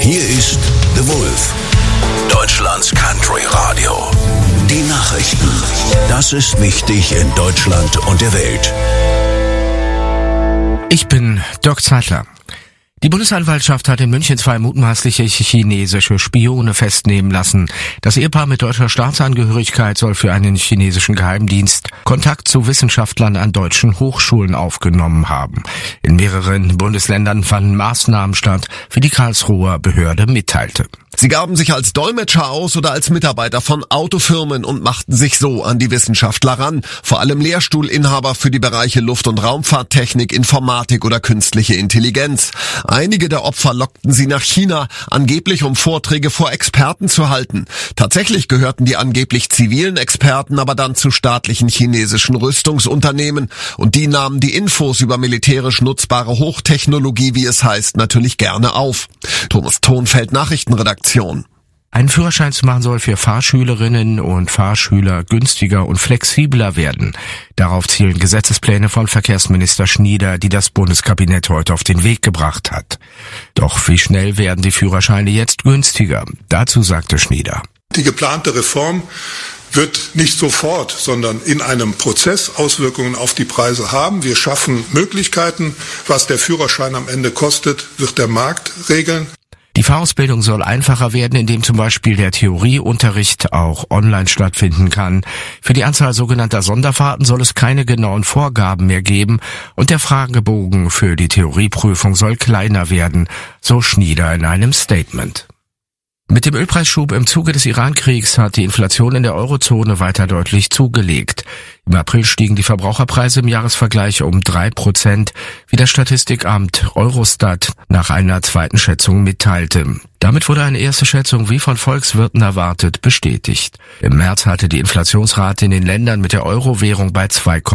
Hier ist The Wolf, Deutschlands Country Radio. Die Nachrichten. Das ist wichtig in Deutschland und der Welt. Ich bin Dirk Zeitler. Die Bundesanwaltschaft hat in München 2 mutmaßliche chinesische Spione festnehmen lassen. Das Ehepaar mit deutscher Staatsangehörigkeit soll für einen chinesischen Geheimdienst Kontakt zu Wissenschaftlern an deutschen Hochschulen aufgenommen haben. In mehreren Bundesländern fanden Maßnahmen statt, wie die Karlsruher Behörde mitteilte. Sie gaben sich als Dolmetscher aus oder als Mitarbeiter von Autofirmen und machten sich so an die Wissenschaftler ran. Vor allem Lehrstuhlinhaber für die Bereiche Luft- und Raumfahrttechnik, Informatik oder künstliche Intelligenz. Einige der Opfer lockten sie nach China, angeblich um Vorträge vor Experten zu halten. Tatsächlich gehörten die angeblich zivilen Experten aber dann zu staatlichen chinesischen Rüstungsunternehmen. Und die nahmen die Infos über militärisch nutzbare Hochtechnologie, wie es heißt, natürlich gerne auf. Thomas Thonfeld, Nachrichtenredaktion. Einen Führerschein zu machen soll für Fahrschülerinnen und Fahrschüler günstiger und flexibler werden. Darauf zielen Gesetzespläne von Verkehrsminister Schnieder, die das Bundeskabinett heute auf den Weg gebracht hat. Doch wie schnell werden die Führerscheine jetzt günstiger? Dazu sagte Schnieder: Die geplante Reform wird nicht sofort, sondern in einem Prozess Auswirkungen auf die Preise haben. Wir schaffen Möglichkeiten. Was der Führerschein am Ende kostet, wird der Markt regeln. Die Fahrausbildung soll einfacher werden, indem zum Beispiel der Theorieunterricht auch online stattfinden kann. Für die Anzahl sogenannter Sonderfahrten soll es keine genauen Vorgaben mehr geben und der Fragebogen für die Theorieprüfung soll kleiner werden, so Schnieder in einem Statement. Mit dem Ölpreisschub im Zuge des Iran-Kriegs hat die Inflation in der Eurozone weiter deutlich zugelegt. Im April stiegen die Verbraucherpreise im Jahresvergleich um 3%, wie das Statistikamt Eurostat nach einer zweiten Schätzung mitteilte. Damit wurde eine erste Schätzung, wie von Volkswirten erwartet, bestätigt. Im März hatte die Inflationsrate in den Ländern mit der Euro-Währung bei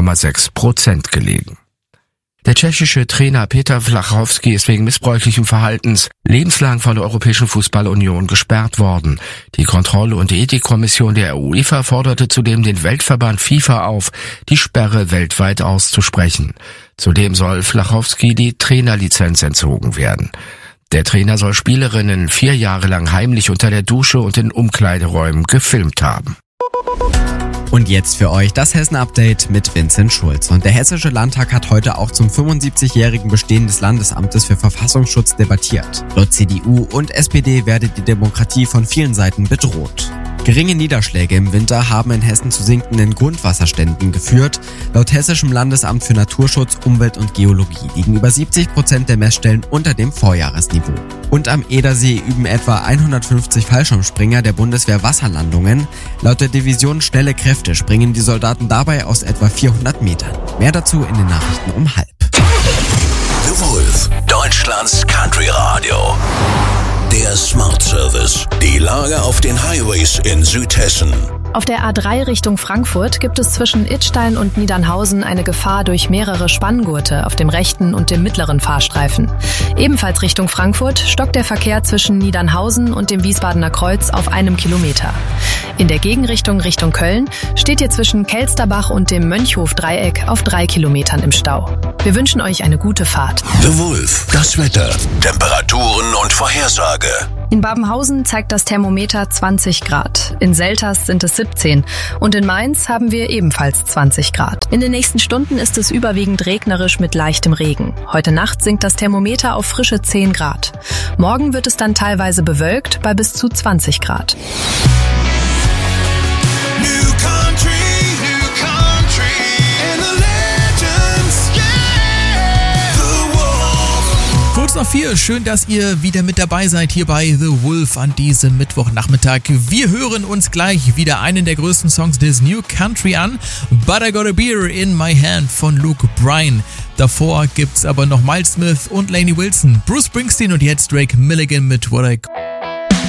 2,6% gelegen. Der tschechische Trainer Petr Vlachovský ist wegen missbräuchlichen Verhaltens lebenslang von der Europäischen Fußballunion gesperrt worden. Die Kontroll- und Ethikkommission der UEFA forderte zudem den Weltverband FIFA auf, die Sperre weltweit auszusprechen. Zudem soll Vlachovský die Trainerlizenz entzogen werden. Der Trainer soll Spielerinnen 4 Jahre lang heimlich unter der Dusche und in Umkleideräumen gefilmt haben. Und jetzt für euch das Hessen-Update mit Vincent Schulz. Und der Hessische Landtag hat heute auch zum 75-jährigen Bestehen des Landesamtes für Verfassungsschutz debattiert. Laut CDU und SPD werde die Demokratie von vielen Seiten bedroht. Geringe Niederschläge im Winter haben in Hessen zu sinkenden Grundwasserständen geführt. Laut Hessischem Landesamt für Naturschutz, Umwelt und Geologie liegen über 70% der Messstellen unter dem Vorjahresniveau. Und am Edersee üben etwa 150 Fallschirmspringer der Bundeswehr Wasserlandungen. Laut der Division Schnelle Kräfte springen die Soldaten dabei aus etwa 400 Metern. Mehr dazu in den Nachrichten um 12:30. The Wolf, Deutschlands Country Radio. Der Smart Service. Die Lage auf den Highways in Südhessen. Auf der A3 Richtung Frankfurt gibt es zwischen Idstein und Niedernhausen eine Gefahr durch mehrere Spanngurte auf dem rechten und dem mittleren Fahrstreifen. Ebenfalls Richtung Frankfurt stockt der Verkehr zwischen Niedernhausen und dem Wiesbadener Kreuz auf 1 Kilometer. In der Gegenrichtung Richtung Köln steht ihr zwischen Kelsterbach und dem Mönchhof-Dreieck auf 3 Kilometern im Stau. Wir wünschen euch eine gute Fahrt. The Wolf, das Wetter, Temperaturen und Vorhersage. In Babenhausen zeigt das Thermometer 20 Grad. In Selters sind es 17 und in Mainz haben wir ebenfalls 20 Grad. In den nächsten Stunden ist es überwiegend regnerisch mit leichtem Regen. Heute Nacht sinkt das Thermometer auf frische 10 Grad. Morgen wird es dann teilweise bewölkt bei bis zu 20 Grad. Kurz nach 4, schön, dass ihr wieder mit dabei seid hier bei The Wolf an diesem Mittwochnachmittag. Wir hören uns gleich wieder einen der größten Songs des New Country an, But I Got a Beer in My Hand von Luke Bryan. Davor gibt's aber noch Miles Smith und Lainey Wilson, Bruce Springsteen und jetzt Drake Milligan mit What I